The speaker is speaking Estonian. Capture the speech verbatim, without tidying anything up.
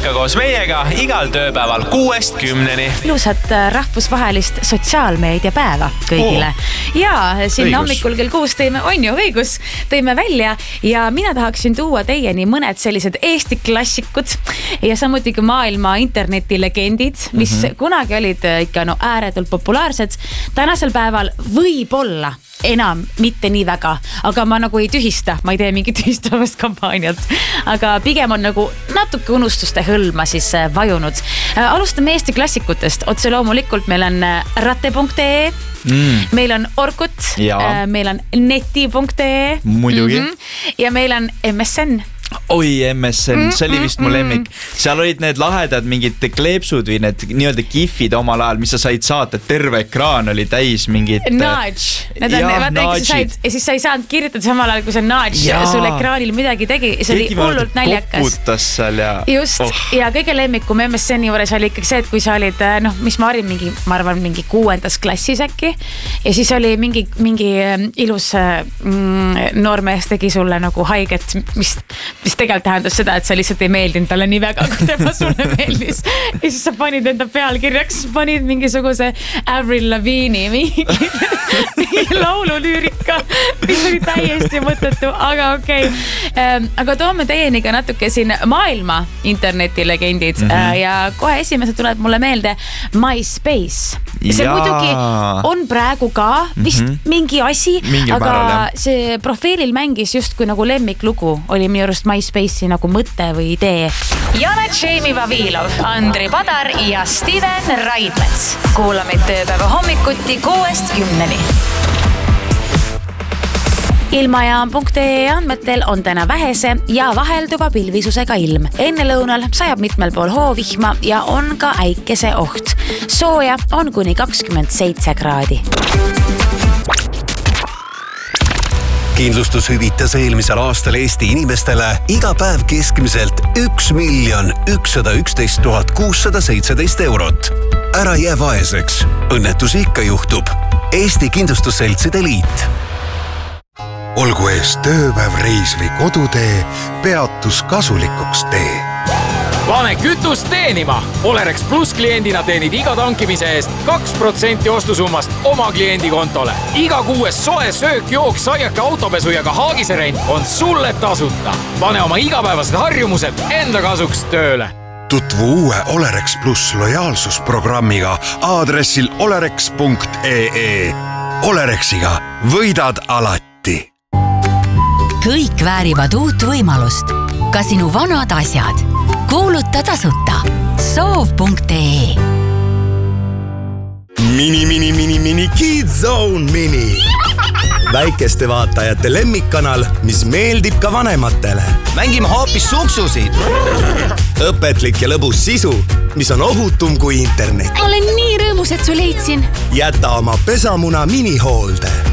ikka koos meiega igal tööpäeval kuuest kümneni. Ilusat rahvusvahelist sotsiaalmeediapäeva kõigile. Oh. Ja sinna hommikul kell kuus tõime, on ju õigus, tõime välja ja mina tahaksin tuua teieni mõned sellised Eesti klassikud ja samuti ka maailma internetilegendid, mis mm-hmm. kunagi olid ikka no ääretult populaarsed. Tänasel päeval võib-olla enam mitte nii väga, aga ma nagu ei tühista, ma ei tee mingit tühistavast kampaaniat, aga pigem on nagu natuke unustuste hõlma siis vajunud. Alustame Eesti klassikutest, otse loomulikult meil on rate punkt ee, mm. meil on Orkut, meil on neti punkt ee muidugi mm-hmm. ja meil on M S N. Oi, M S N, see oli vist mu lemmik. Seal olid need lahedad mingid kleepsud või need nii-öelda gifid omal ajal, mis sa said saata, terve ekraan oli täis mingid nudge. Need on, ja, vaata, said, ja siis sa ei saanud kirjutada samal ajal, kui see nudge ja. Sul ekraanil midagi tegi. See oli hullult näljakas. Poputas seal ja... Just, oh. Ja kõige lemmikum M S N-i juures oli ikkagi see, et kui sa olid, noh, mis ma olin mingi, ma arvan, mingi kuuendas klassis äkki ja siis oli mingi, mingi ilus mm, noormees tegi sulle nagu haiget, mis mis tegelikult tähendas seda, et sa lihtsalt ei meeldinud talle nii väga, kui tema sulle meeldis. Ja siis sa panid enda pealkirjaks, panid mingisuguse Avril Lavigne'i mingi, mingi laululüürika, mis oli täiesti mõttetu, aga okei. Okay. Aga toome teieni ka natuke siin maailma internetilegendid mm-hmm. ja kohe esimese tuleb mulle meelde MySpace. See ja. Muidugi on praegu ka vist mm-hmm. mingi asi, mingi aga määral, see profiilil mängis just kui nagu lemmiklugu oli minu arust MySpace'i nagu mõte või idee. Janet Jamie Vavilov, Andri Padar ja Steven Raidmets. Kuulamid tööpäeva hommikuti kuuest kümneni. Ilmajaam punkt ee andmetel on täna vähese ja vahelduva pilvisusega ilm. Enne lõunal sajab mitmel pool hoovihma ja on ka äikese oht. Sooja on kuni kakskümmend seitse kraadi. Kindlustus hüvitas eelmisel aastal Eesti inimestele iga päev keskmiselt üks miljon ükssada üksteist tuhat kuussada seitseteist eurot. Ära jää vaeseks. Õnnetus ikka juhtub. Eesti Kindlustusseltside Liit. Olgu eest tööpäev, reis või kodutee, peatus kasulikuks tee. Pane kütust teenima! Olerex Plus kliendina teenid iga tankimise eest kaks protsenti ostusummast oma kliendi kontole. Iga kuues soe söök, jook, saiake, autopesu ja ka haagiserent on sulle tasuta. Pane oma igapäevased harjumused enda kasuks tööle. Tutvu uue Olerex Plus lojaalsusprogrammiga aadressil olerex punkt ee. Olerexiga võidad alati. Kõik väärivad uut võimalust. Ka sinu vanad asjad. Kuuluta tasuta. soov punkt ee. Mini, mini, mini, mini, Kids Zone Mini. Väikeste vaatajate lemmikkanal, mis meeldib ka vanematele. Mängime hoopis suksusid. Õpetlik ja lõbus sisu, mis on ohutum kui internet. Olen nii rõõmus, et su leidsin. Jäta oma pesamuna minihoolde.